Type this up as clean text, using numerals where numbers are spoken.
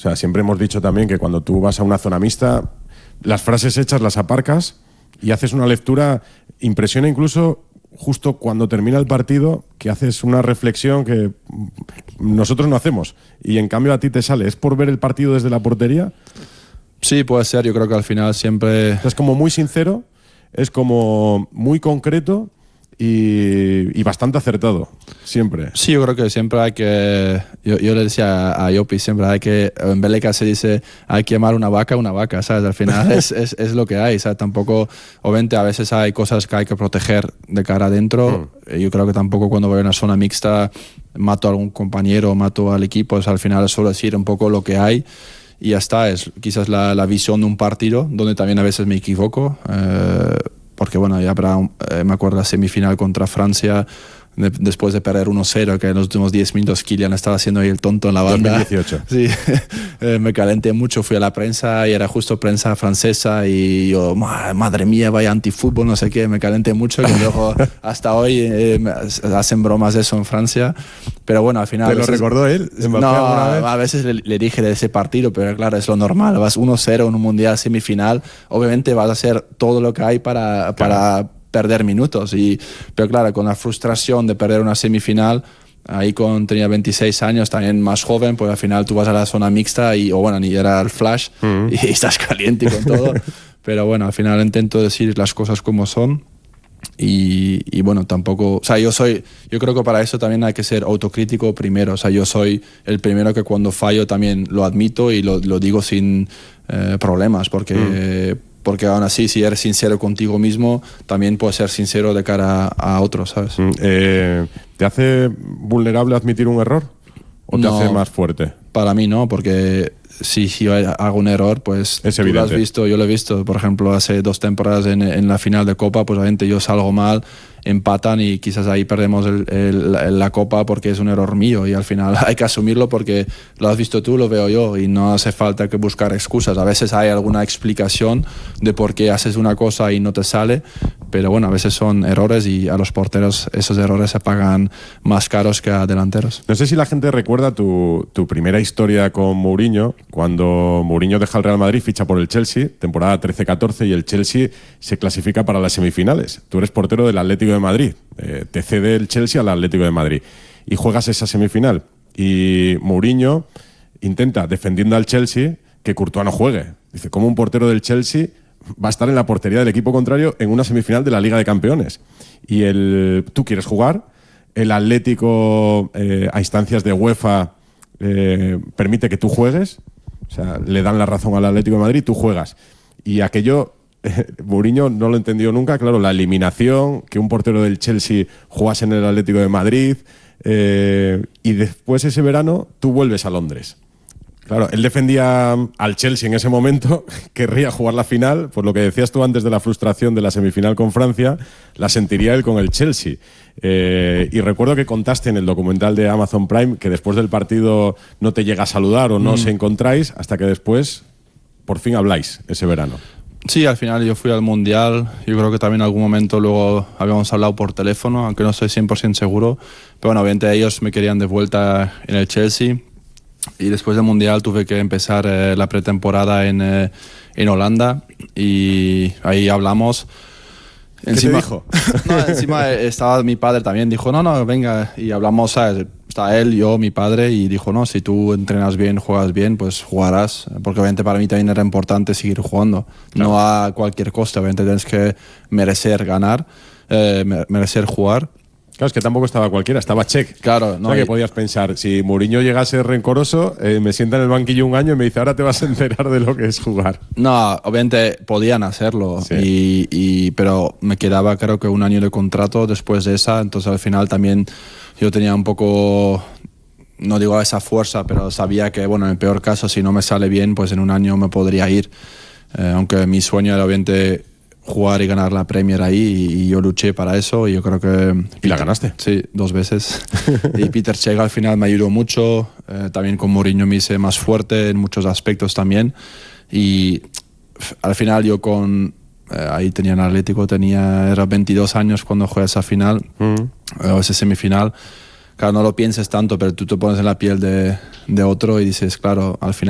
sea, siempre hemos dicho también que cuando tú vas a una zona mixta, las frases hechas las aparcas y haces una lectura, impresiona incluso justo cuando termina el partido, que haces una reflexión que nosotros no hacemos y en cambio a ti te sale. ¿Es por ver el partido desde la portería? Sí, puede ser. Yo creo que al final siempre... Es como muy sincero, es como muy concreto y bastante acertado, siempre. Sí, yo creo que siempre hay que... Yo le decía a Yopi, siempre hay que... En Bélgica se dice, hay que llamar una vaca, ¿sabes? Al final es lo que hay, ¿sabes? Tampoco... Obviamente a veces hay cosas que hay que proteger de cara adentro. Yo creo que tampoco cuando voy a una zona mixta mato a algún compañero, mato al equipo. O sea, al final suelo decir un poco lo que hay y ya está. Es quizás la visión de un partido donde también a veces me equivoco. Porque bueno, ya habrá, me acuerdo la semifinal contra Francia, después de perder 1-0, que en los últimos 10 minutos Kylian estaba haciendo ahí el tonto en la banda. 2018. Sí, me calenté mucho, fui a la prensa y era justo prensa francesa y yo, madre mía, vaya antifútbol, no sé qué, me calenté mucho, que luego hasta hoy hacen bromas de eso en Francia, pero bueno, al final... ¿Te lo recordó él? No, a veces le dije de ese partido, pero claro, es lo normal, vas 1-0 en un mundial semifinal, obviamente vas a hacer todo lo que hay para perder minutos, pero claro, con la frustración de perder una semifinal, ahí tenía 26 años, también más joven, pues al final tú vas a la zona mixta y ni era el flash y estás caliente con todo, pero bueno, al final intento decir las cosas como son y bueno, tampoco, o sea, yo creo que para eso también hay que ser autocrítico primero, o sea, yo soy el primero que cuando fallo también lo admito y lo digo sin problemas, porque aún así, si eres sincero contigo mismo, también puedes ser sincero de cara a otros, ¿sabes? ¿Te hace vulnerable admitir un error? ¿O te hace más fuerte? Para mí no, porque si yo hago un error, pues es tú evidente. Lo has visto, yo lo he visto, por ejemplo, hace 2 temporadas en la final de Copa, pues obviamente yo salgo mal, empatan y quizás ahí perdemos la Copa porque es un error mío y al final hay que asumirlo porque lo has visto tú, lo veo yo y no hace falta que buscar excusas. A veces hay alguna explicación de por qué haces una cosa y no te sale, pero bueno, a veces son errores y a los porteros esos errores se pagan más caros que a delanteros. No sé si la gente recuerda tu primera historia con Mourinho, cuando Mourinho deja el Real Madrid, ficha por el Chelsea, temporada 13-14, y el Chelsea se clasifica para las semifinales. Tú eres portero del Atlético de Madrid, te cede el Chelsea al Atlético de Madrid y juegas esa semifinal. Y Mourinho intenta, defendiendo al Chelsea, que Courtois no juegue. Dice, ¿cómo un portero del Chelsea va a estar en la portería del equipo contrario en una semifinal de la Liga de Campeones? Y tú quieres jugar, el Atlético a instancias de UEFA permite que tú juegues, o sea, le dan la razón al Atlético de Madrid, tú juegas. Y aquello, Mourinho no lo entendió nunca, claro, la eliminación, que un portero del Chelsea jugase en el Atlético de Madrid, y después ese verano tú vuelves a Londres. Claro, él defendía al Chelsea en ese momento, querría jugar la final, por lo que decías tú antes de la frustración de la semifinal con Francia, la sentiría él con el Chelsea. Y recuerdo que contaste en el documental de Amazon Prime que después del partido no te llega a saludar o no os encontráis hasta que después por fin habláis ese verano. Sí, al final yo fui al Mundial, yo creo que también en algún momento luego habíamos hablado por teléfono, aunque no estoy 100% seguro, pero bueno, obviamente ellos me querían de vuelta en el Chelsea. Y después del Mundial tuve que empezar la pretemporada en Holanda y ahí hablamos. Encima, ¿qué te dijo? No, encima estaba mi padre también, dijo, no, venga, y hablamos, ¿sabes? Está él, yo, mi padre, y dijo, no, si tú entrenas bien, juegas bien, pues jugarás, porque obviamente para mí también era importante seguir jugando, claro. No a cualquier coste, obviamente tienes que merecer ganar, merecer jugar. Claro, es que tampoco estaba cualquiera, estaba Cech. Claro, no. O sea, que podías pensar, si Mourinho llegase rencoroso, me sienta en el banquillo un año y me dice, ahora te vas a enterar de lo que es jugar. No, obviamente podían hacerlo, sí. Pero me quedaba creo que 1 año de contrato después de esa, entonces al final también yo tenía un poco, no digo esa fuerza, pero sabía que, bueno, en el peor caso, si no me sale bien, pues en 1 año me podría ir. Aunque mi sueño era obviamente jugar y ganar la Premier ahí y yo luché para eso y yo creo que... ¿Y la ganaste? Sí, 2 veces. Y Peter Cech al final me ayudó mucho, también con Mourinho me hice más fuerte en muchos aspectos también y al final yo ahí tenía en Atlético, era 22 años cuando jugué esa final, o esa semifinal. Claro, no lo pienses tanto, pero tú te pones en la piel de otro y dices, claro, al final